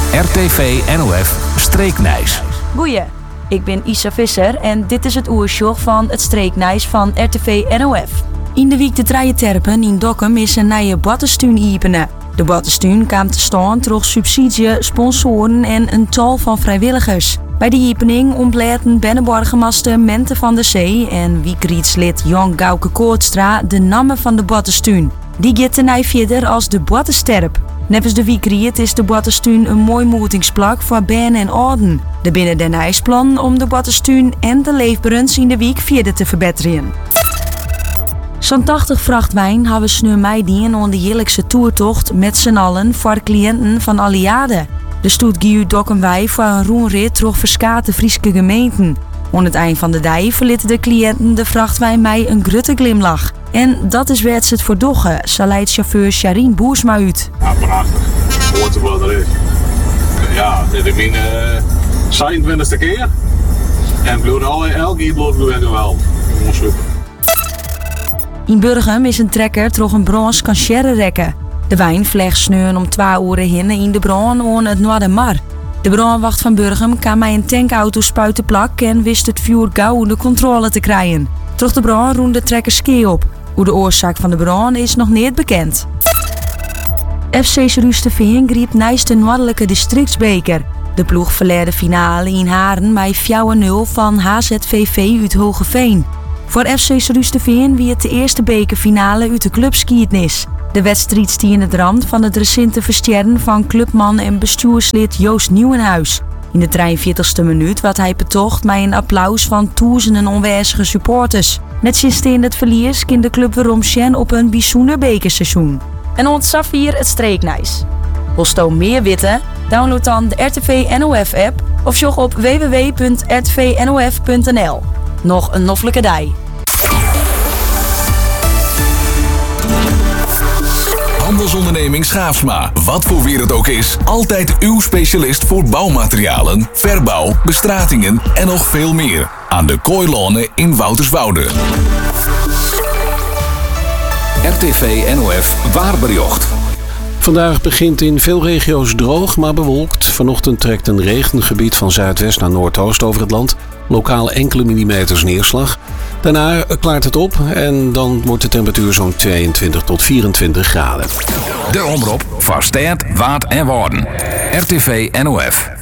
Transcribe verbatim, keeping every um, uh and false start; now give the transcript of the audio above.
R T V N O F Streeknijs. Goeie, ik ben Isa Visser en dit is het oersjog van het Streeknijs van R T V N O F. In de week de Trije Terpen in Dokkum is een nieuwe baddenstuin iepen. De baddenstuin kwam te staan door subsidie, sponsoren en een tal van vrijwilligers. Bij de iepening ontbleten Benneborgenmaster Mente van der Zee en wiekrietslid Jan Gauke Koortstra de namen van de baddenstuin. Die gaat tenij verder als de Baddensterp. Nevens de wiekriet is de baddenstuin een mooi moetingsplak voor benen en ouden. Er binnen den ijsplan om de baddenstuin en de leefbaarheids in de wiek verder te verbeteren. Zo'n tachtig vrachtwijn hebben sneu meidien aan de heerlijkse toertocht met z'n allen voor cliënten van Alliade. De stoet giu dokken wij voor een roenrit door verskate Frieske gemeenten. Aan het eind van de dag verlitten de cliënten de vrachtwijn mij een grutte glimlach. En dat is werd het voor doggen, zo leidt chauffeur Sharien Boersma uit. Ja, prachtig. Hoort er wel erin. Ja, dit is mijn uh, zevenentwintigste keer. En bloed al elke keer bloed bloed wel. Super. In Burgum is een trekker troch een brons kan sherren rekken. De wijn vleegt sneun om twee uur hinnen in de bron aan het Noordermar. De brandwacht van Burgum kwam mij een tankauto spuiten plak en wist het vuur gauw onder controle te krijgen. Troch de brand roende de trekker ski op. Hoe de oorzaak van de brand is nog niet bekend. F C Rusteveen griep naast de Noordelijke Districtsbeker. De ploeg verleerde finale in Haren bij vier nul van H Z V V uit Hogeveen. Voor F C Rusteveen wie het de eerste bekerfinale uit de clubskietnis. De wedstrijd stie in het rand van het recente versterren van clubman en bestuurslid Joost Nieuwenhuis. In de drieënveertigste minuut werd hij betocht met een applaus van duizenden onwijzige supporters. Net sinds in het verlies kan de club weer omsjen op een bijzonder bekerseizoen. En ons Safir het Streeknijs. Wil je meer weten? Download dan de R T V N O F app of jog op w w w punt r t v n o f punt n l. Nog een noffelijke dag. Handelsonderneming Schaafsma. Wat voor weer het ook is, altijd uw specialist voor bouwmaterialen, verbouw, bestratingen en nog veel meer. Aan de Kooilonen in Wouterswoude. R T V N O F Waarbericht. Vandaag begint in veel regio's droog, maar bewolkt. Vanochtend trekt een regengebied van zuidwest naar noordoost over het land. Lokaal enkele millimeters neerslag. Daarna klaart het op en dan wordt de temperatuur zo'n tweeëntwintig tot vierentwintig graden. De omroep voor Stad, Waard en Woorden. R T V N O F.